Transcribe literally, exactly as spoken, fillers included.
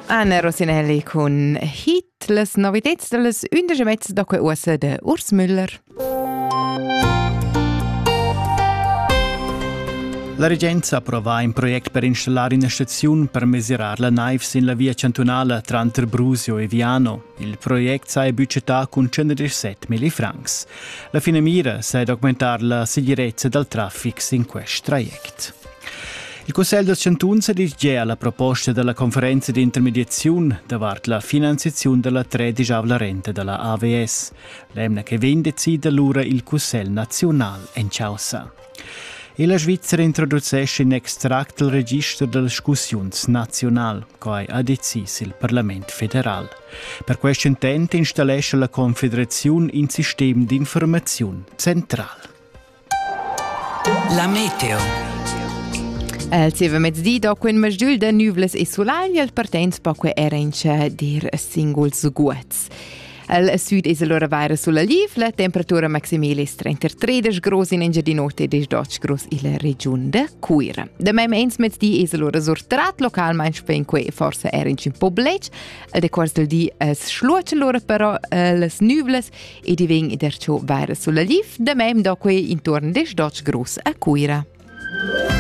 Anna Rossinelli con Hit, las novitets de las undici mezz da quei uossa de Urs Müller. La Regenza approva un project per installare una stazione per misurare la naivs in la via cantonale tra Brusio e Viano. Il project sai budgetato con centodiciassette mila francs. La fine mira sai documentare la sicurezza del traffico in questo traject. Il Consiglio del Cantun si dirige alla proposta della conferenza di intermediazione davart la finanziazione della tredicesima rente della A V S. L'emna che vende decide l'ora il Consiglio nazionale in Ciausa. E la Svizzera introducesce in extract il registro delle discussioni nazionali, che ha deciso il Parlamento federale. Per questo intento installasce la Confederazione un sistema di informazione centrale. La meteo. El sieva mezzdi dopo un masgiul de nuvles e solagli al partents poco erencha dir singuls guats. Al sud es allora vaira sulla liv, la temperatura maximale è trentatré gradi in Engiadinote e dodici gradi in regione de Cuira. Da mem ens mezzdi es allora sortrat localmente per in cui forse erencha un po' blec, al decors del di es schluoce allora però uh, las nuvles e diveng dercio vaira sulla liv, da mem dopo intorno de dodici gradi a Cuira.